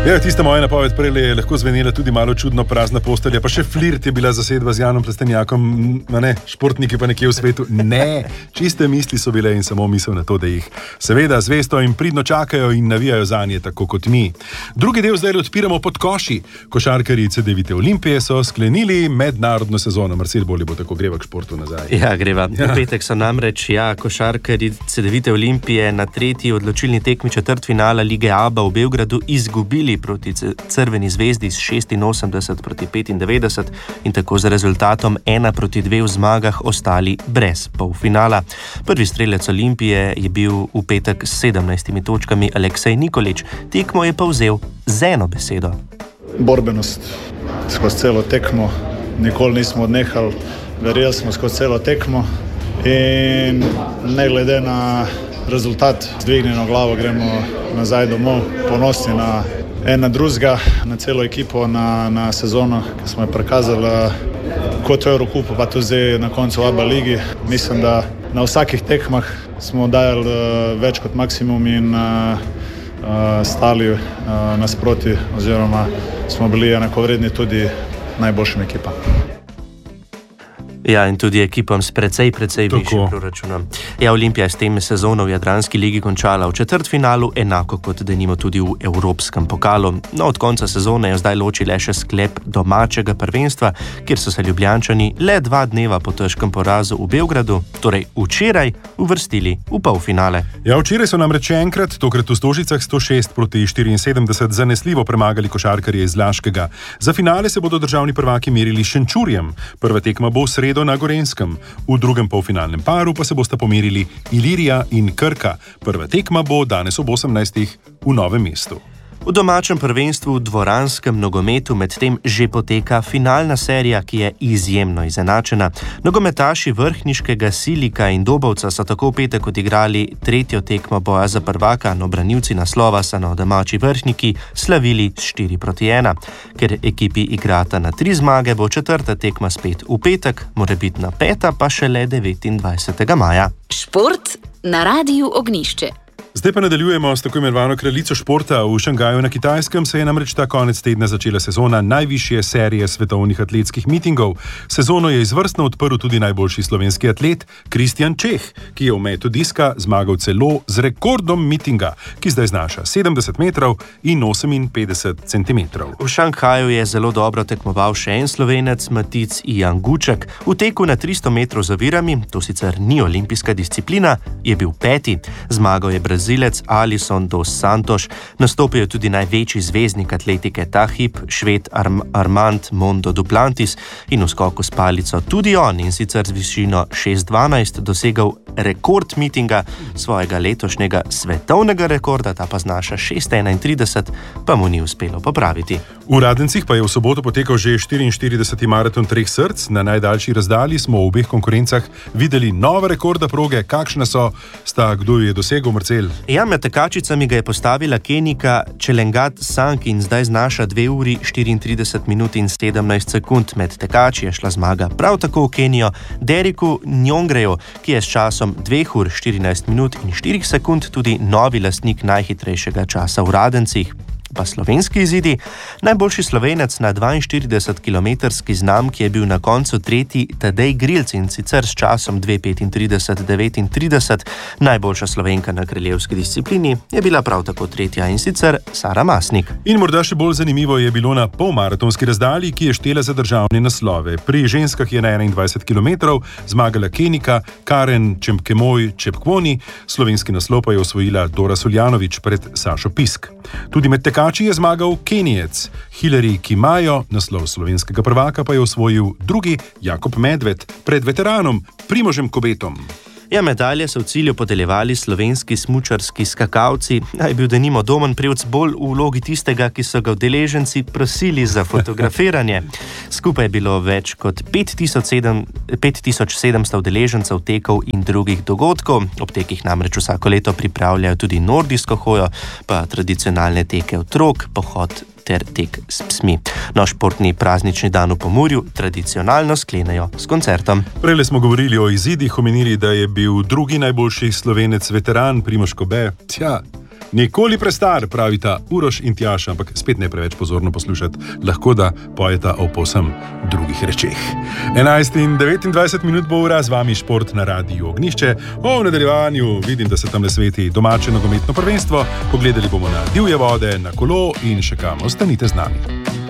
Ja, tista moja napoved prej je lahko zvenela tudi malo čudno, prazna postelja, pa še flirt je bila zasedba z Janom Plestenjakom, ne, športniki pa nekje v svetu. Ne, čiste misli so bile in samo misel na to, da jih seveda zvesto in pridno čakajo in navijajo zanje, tako kot mi. Drugi del zdaj odpiramo pod koši. Košarkarji CD9 Olimpije so sklenili mednarodno sezono. Marcel, bolje bo tako, greva k športu nazaj. Ja, greva. V petek so namreč košarkarji CD9 Olimpije na tretji odločilni tekmi četrtfinala Lige ABA v Beogradu izgubili proti Crveni zvezdi s 86 proti 95 in tako z rezultatom 1-2 v zmagah ostali brez polfinala. Prvi strelec Olimpije je bil v petek s 17 točkami Aleksej Nikolić. Tekmo je pa vzel z eno besedo. Borbenost skozi celo tekmo, nikoli nismo odnehali, verjeli smo skozi celo tekmo in ne glede na rezultat, z dvignjeno glavo gremo nazaj domov, ponosni na ena drugega, na celo ekipo, na sezono, ki smo jo prikazali kot v Evrokupu, pa tudi zdaj na koncu ABA ligi. Mislim, da na vsakih tekmah smo dajali več kot maksimum in stali nasproti, oziroma smo bili enakovredni tudi najboljšim ekipam. Ja, in tudi ekipam s precej višjim proračunom. Ja, Olimpija je s tem sezono v Jadranski ligi končala v četrtfinalu, enako kot denimo tudi v Evropskem pokalu. No, od konca sezone je zdaj loči le še sklep domačega prvenstva, kjer so se Ljubljančani le 2 dneva po težkem porazu v Beogradu, torej včeraj, uvrstili v polfinale. Ja, včeraj so namreč enkrat, tokrat v Stožicah 106 proti 74, zanesljivo premagali košarkarje iz Laškega. Za finale se bodo državni prvaki merili s Šenčurjem. Prva tekma bo v sredo na Gorenskem. V drugem polfinalnem paru pa se bosta pomerili Ilirija in Krka. Prva tekma bo danes ob 18. v Novem mestu. V domačem prvenstvu v dvoranskem nogometu medtem že poteka finalna serija, ki je izjemno izenačena. Nogometaši vrhniškega Silika in Dobovca so tako v petek odigrali tretjo tekmo boja za prvaka, no branilci naslova so na domači vrhniki slavili s 4-1. Ker ekipi igrata na 3 zmage, bo četrta tekma spet v petek, morebitna peta pa šele 29. maja. Šport na Radiu Ognjišče. Zdaj pa nadaljujemo s tako imenovano kraljico športa. V Šangaju na Kitajskem se je namreč ta konec tedna začela sezona najvišje serije svetovnih atletskih mitingov. Sezono je izvrstno odprl tudi najboljši slovenski atlet Kristjan Čeh, ki je v metu diska zmagal celo z rekordom mitinga, ki zdaj znaša 70 metrov in 58 centimetrov. V Šanghaju je zelo dobro tekmoval še en Slovenec, Matic Ijan Guček. V teku na 300 metrov z ovirami, to sicer ni olimpijska disciplina, je bil 5. Zmagal je Brazilec Alisson dos Santos, nastopil je tudi največji zvezdnik atletike ta hip, Šved Armand Mondo Duplantis, in v skoku s palico tudi on, in sicer z višino 6,12 dosegal rekord mitinga, svojega letošnjega svetovnega rekorda, ta pa znaša 6,31, pa mu ni uspelo popraviti. V Radencih pa je v soboto potekal že 44. maraton 3 src. Na najdaljši razdalji smo v obeh konkurencah videli nova rekorda proge. Kakšna sta, kdo je dosegel, Marcel? Ja, med tekačicami ga je postavila Kenijka Chelengat Sang in zdaj znaša 2 uri 34 minut in 17 sekund. Med tekači je šla zmaga prav tako v Kenijo Deriku Njongreju, ki je s časom 2 ur 14 minut in 4 sekund tudi novi lastnik najhitrejšega časa v Radencih. Pa slovenski izidi. Najboljši Slovenec na 42-kilometrski znamki je bil na koncu tretji Tadej Grilc, in sicer s časom 2:35:39. Najboljša Slovenka na kraljevski disciplini je bila prav tako tretja, in sicer Sara Masnik. In morda še bolj zanimivo je bilo na polmaratonski razdalji, ki je štela za državne naslove. Pri ženskah je na 21 km zmagala Kenijka Karen Chepkemoi Chepkwony, slovenski naslov pa je osvojila Dora Suljanović pred Sašo Pisk. Tudi med tekači je zmagal Kenijec Hilary Kimajo, naslov slovenskega prvaka pa je osvojil drugi Jakob Medved pred veteranom Primožem Kobetom. Ja, medalje so v cilju podeljevali slovenski smučarski skakalci, a je bil denimo Domen Prevc bolj v vlogi tistega, ki so ga udeleženci prosili za fotografiranje. Skupaj je bilo več kot 5700 udeležencev tekov in drugih dogodkov. Ob tekih namreč vsako leto pripravljajo tudi nordijsko hojo, pa tradicionalne teke otrok, pohod ter tek s psmi. No, športni praznični dan v Pomurju tradicionalno sklenejo s koncertom. Prejle smo govorili o izidih, omenili, da je bil drugi najboljši Slovenec veteran Primož Kobe. Tja, Nikoli prestar, pravita Uroš in Tjaša, ampak spet ne preveč pozorno poslušati, lahko da pojeta o povsem drugih rečeh. 11:29 minut bo ura, z vami Šport na Radiu Ognišče. V nadaljevanju vidim, da se tam ne sveti domače nogometno prvenstvo, pogledali bomo na divje vode, na kolo in še kam. Ostanite z nami.